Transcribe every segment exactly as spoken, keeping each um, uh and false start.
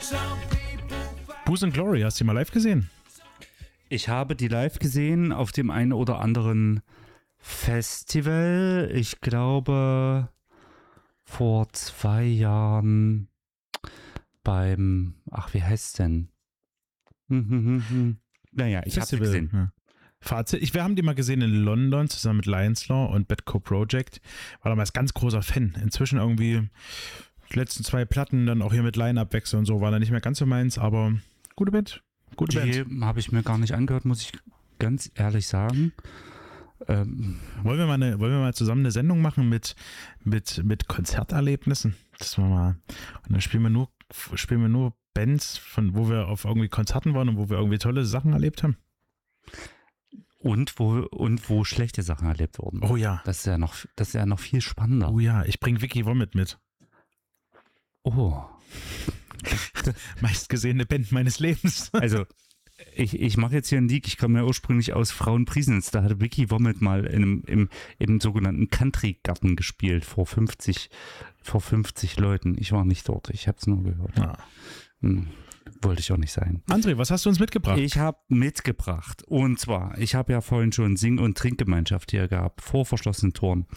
Booze and Glory, hast du die mal live gesehen? Ich habe die live gesehen auf dem einen oder anderen Festival. Ich glaube vor zwei Jahren beim, ach, wie heißt es denn? Hm, hm, hm, hm. Naja, ich habe sie gesehen. Ja. Fazit, ich, wir haben die mal gesehen in London zusammen mit Lions Law und Bad Co Project. War damals ganz großer Fan. Inzwischen irgendwie die letzten zwei Platten, dann auch hier mit Line-Up-Wechsel und so, war da nicht mehr ganz so meins, aber gute Band. Gute Die Band. habe ich mir gar nicht angehört, muss ich ganz ehrlich sagen. Ähm, wollen, wir mal eine, wollen wir mal zusammen eine Sendung machen mit, mit, mit Konzerterlebnissen? Das war mal. Und dann spielen wir nur, spielen wir nur Bands, von wo wir auf irgendwie Konzerten waren und wo wir irgendwie tolle Sachen erlebt haben. Und wo, und wo schlechte Sachen erlebt wurden. Oh ja. Das ist ja noch, das ist ja noch viel spannender. Oh ja, ich bringe Vicky Womit mit. Oh. Meistgesehene Band meines Lebens. Also, ich, ich mache jetzt hier einen Leak. Ich komme ja ursprünglich aus Frauenpriesnitz. Da hatte Vicky Womit mal in einem, im, im sogenannten Country-Garten gespielt, vor fünfzig, vor fünfzig Leuten. Ich war nicht dort, ich habe es nur gehört. Ja. Hm. Wollte ich auch nicht sein. André, was hast du uns mitgebracht? Ich habe mitgebracht. Und zwar, ich habe ja vorhin schon Sing- und Trinkgemeinschaft hier gehabt, vor verschlossenen Toren.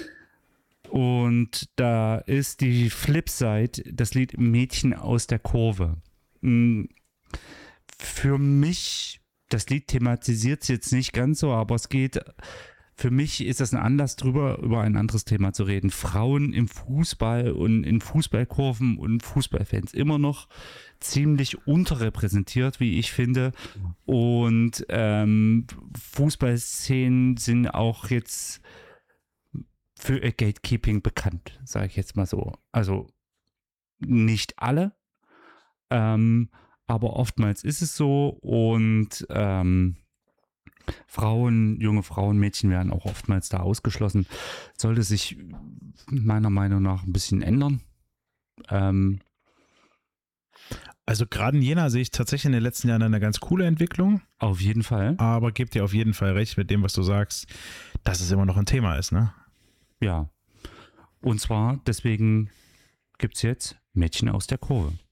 Und da ist die Flipside, das Lied Mädchen aus der Kurve. Für mich, das Lied thematisiert es jetzt nicht ganz so, aber es geht, für mich ist das ein Anlass drüber, über ein anderes Thema zu reden. Frauen im Fußball und in Fußballkurven und Fußballfans immer noch ziemlich unterrepräsentiert, wie ich finde. Und ähm, Fußballszenen sind auch jetzt für Gatekeeping bekannt, sage ich jetzt mal so. Also nicht alle, ähm, aber oftmals ist es so und ähm, Frauen, junge Frauen, Mädchen werden auch oftmals da ausgeschlossen. Sollte sich meiner Meinung nach ein bisschen ändern. Ähm, Also gerade in Jena sehe ich tatsächlich in den letzten Jahren eine ganz coole Entwicklung. Auf jeden Fall. Aber gebe dir auf jeden Fall recht mit dem, was du sagst, dass es immer noch ein Thema ist, ne? Ja. Und zwar, deswegen gibt es jetzt Mädchen aus der Kurve.